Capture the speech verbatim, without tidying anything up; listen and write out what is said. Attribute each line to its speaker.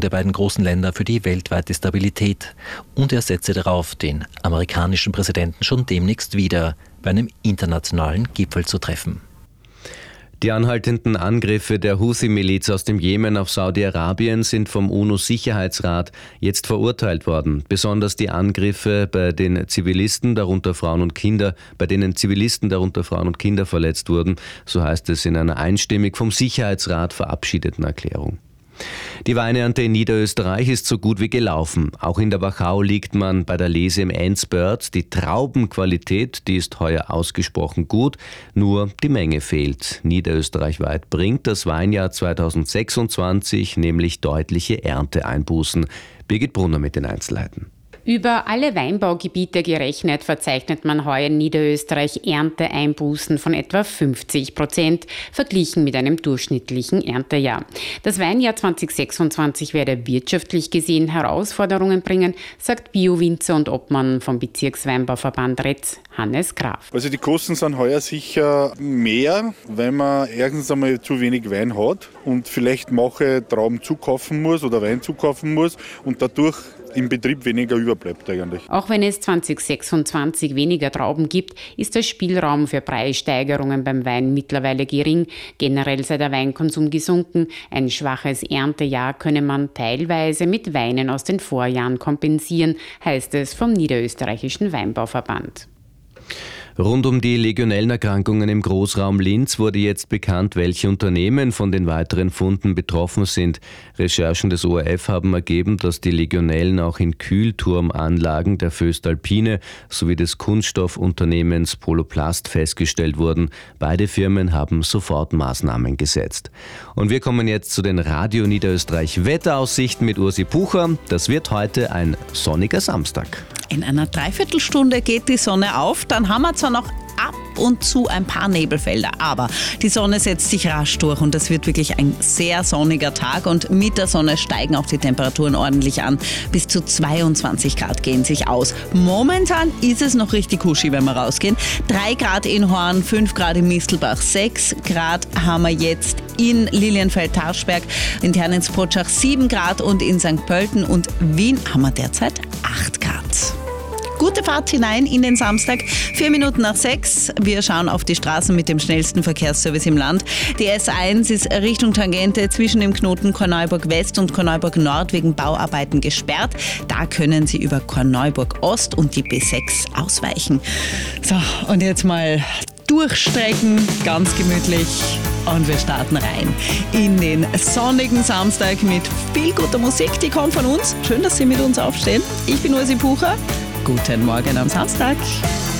Speaker 1: der beiden großen Länder für die weltweite Stabilität. Und er setze darauf, den amerikanischen Präsidenten schon demnächst wieder bei einem internationalen Gipfel zu treffen.
Speaker 2: Die anhaltenden Angriffe der Houthi-Miliz aus dem Jemen auf Saudi-Arabien sind vom U N O-Sicherheitsrat jetzt verurteilt worden. Besonders die Angriffe bei den Zivilisten, darunter Frauen und Kinder, bei denen Zivilisten, darunter Frauen und Kinder verletzt wurden, so heißt es in einer einstimmig vom Sicherheitsrat verabschiedeten Erklärung. Die Weinernte in Niederösterreich ist so gut wie gelaufen. Auch in der Wachau liegt man bei der Lese im Enzberg. Die Traubenqualität, die ist heuer ausgesprochen gut, nur die Menge fehlt. Niederösterreichweit bringt das Weinjahr zweitausendsechsundzwanzig nämlich deutliche Ernteeinbußen. Birgit Brunner mit den Einzelheiten.
Speaker 3: Über alle Weinbaugebiete gerechnet verzeichnet man heuer in Niederösterreich Ernteeinbußen von etwa fünfzig Prozent, verglichen mit einem durchschnittlichen Erntejahr. Das Weinjahr zweitausendsechsundzwanzig werde wirtschaftlich gesehen Herausforderungen bringen, sagt Bio-Winzer und Obmann vom Bezirksweinbauverband Retz, Hannes Graf.
Speaker 4: Also die Kosten sind heuer sicher mehr, weil man erstens einmal zu wenig Wein hat und vielleicht manche Trauben zukaufen muss oder Wein zukaufen muss und dadurch im Betrieb weniger überbleibt eigentlich.
Speaker 3: Auch wenn es zweitausendsechsundzwanzig weniger Trauben gibt, ist der Spielraum für Preissteigerungen beim Wein mittlerweile gering. Generell sei der Weinkonsum gesunken. Ein schwaches Erntejahr könne man teilweise mit Weinen aus den Vorjahren kompensieren, heißt es vom Niederösterreichischen Weinbauverband.
Speaker 2: Rund um die Legionellenerkrankungen im Großraum Linz wurde jetzt bekannt, welche Unternehmen von den weiteren Funden betroffen sind. Recherchen des O R F haben ergeben, dass die Legionellen auch in Kühlturmanlagen der Voestalpine sowie des Kunststoffunternehmens Poloplast festgestellt wurden. Beide Firmen haben sofort Maßnahmen gesetzt. Und wir kommen jetzt zu den Radio Niederösterreich Wetteraussichten mit Ursi Pucher. Das wird heute ein sonniger Samstag.
Speaker 5: In einer Dreiviertelstunde geht die Sonne auf, dann haben wir zwar noch ab und zu ein paar Nebelfelder, aber die Sonne setzt sich rasch durch und es wird wirklich ein sehr sonniger Tag und mit der Sonne steigen auch die Temperaturen ordentlich an. Bis zu zweiundzwanzig Grad gehen sich aus. Momentan ist es noch richtig huschi, wenn wir rausgehen. drei Grad in Horn, fünf Grad in Mistelbach, sechs Grad haben wir jetzt in Lilienfeld-Tarschberg, in Ternitz-Potschach sieben Grad und in Sankt Pölten und Wien haben wir derzeit acht Grad. Gute Fahrt hinein in den Samstag, vier Minuten nach sechs. Wir schauen auf die Straßen mit dem schnellsten Verkehrsservice im Land. Die S eins ist Richtung Tangente zwischen dem Knoten Korneuburg West und Korneuburg Nord wegen Bauarbeiten gesperrt. Da können Sie über Korneuburg Ost und die B sechs ausweichen. So, und jetzt mal durchstrecken, ganz gemütlich. Und wir starten rein in den sonnigen Samstag mit viel guter Musik. Die kommt von uns. Schön, dass Sie mit uns aufstehen. Ich bin Ursi Pucher. Guten Morgen am Samstag.